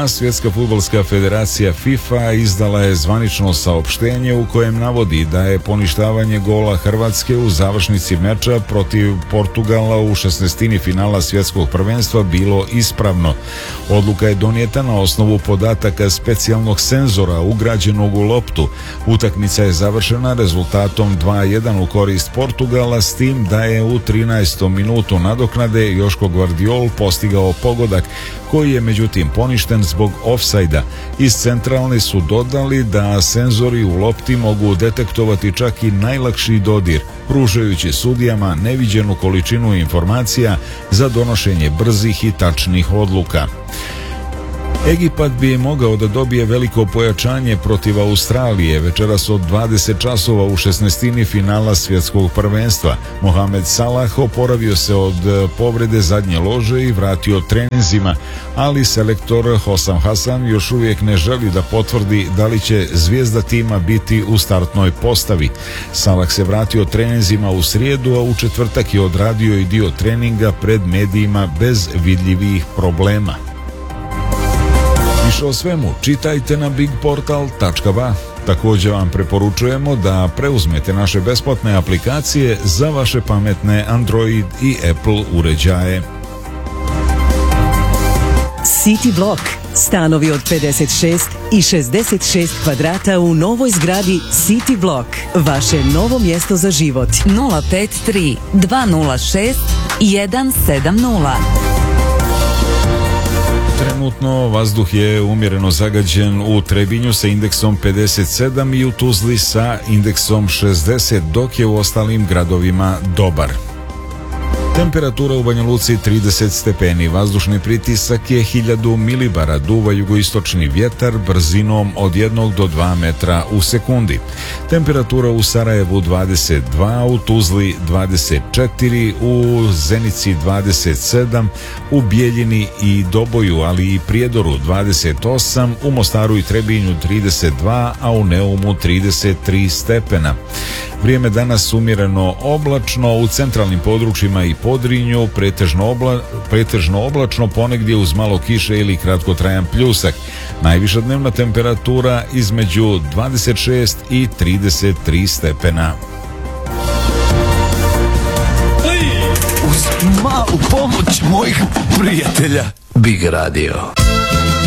a Svjetska fudbalska federacija FIFA izdala je zvanično saopštenje u kojem navodi da je poništavanje gola Hrvatske u završnici meča protiv Portugala u 16. finala svjetskog prvenstva bilo ispravno. Odluka je donijeta na osnovu podataka specijalnog senzora ugrađenog u loptu. Utakmica je završena rezultatom 2:1 u korist Portugala, s tim da je u 13. minutu nadoknade Joško Gvardiol postigao pogodak koji je međutim poništen zbog ofsajda. Iz centralne su dodali da senzori u lopti mogu detektovati čak i najlakši dodir, pružajući sudijama neviđenu količinu informacija za donošenje brzih i tačnih odluka. Egipat bi mogao da dobije veliko pojačanje protiv Australije večeras od 20 časova u 16. finala svjetskog prvenstva. Mohamed Salah oporavio se od povrede zadnje lože i vratio treninzima, ali selektor Hossam Hassan još uvijek ne želi da potvrdi da li će zvijezda tima biti u startnoj postavi. Salah se vratio treninzima u srijedu, a u četvrtak je odradio i dio treninga pred medijima bez vidljivih problema. Više o svemu čitajte na bigportal.ba. Također vam preporučujemo da preuzmete naše besplatne aplikacije za vaše pametne Android i Apple uređaje. City Block. Stanovi od 56 i 66 kvadrata u novoj zgradi City Block. Vaše novo mjesto za život. 053 206 170. Trenutno vazduh je umjereno zagađen u Trebinju sa indeksom 57 i u Tuzli sa indeksom 60, dok je u ostalim gradovima dobar. Temperatura u Banja Luci 30 stepeni, vazdušni pritisak je 1000 milibara, duva jugoistočni vjetar brzinom od 1 do 2 metra u sekundi. Temperatura u Sarajevu 22, u Tuzli 24, u Zenici 27, u Bijeljini i Doboju, ali i Prijedoru 28, u Mostaru i Trebinju 32, a u Neumu 33 stepena. Vrijeme danas umjereno oblačno, u centralnim područjima i Podrinju pretežno oblačno, ponegdje uz malo kiše ili kratkotrajan pljusak. Najviša dnevna temperatura između 26 i 33 stepena. Uz malu pomoć mojih prijatelja Big Radio.